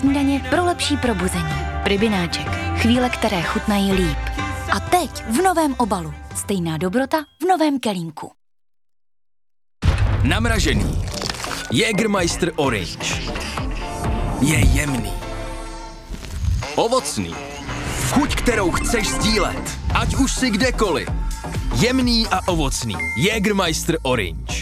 Snídaně pro lepší probuzení. Rybináček. Chvíle, které chutnají líp. A teď v novém obalu. Stejná dobrota v novém kelímku. Namražený. Jägermeister Orange. Je jemný. Ovocný. Chuť, kterou chceš sdílet. Ať už si kdekoliv. Jemný a ovocný. Jägermeister Orange.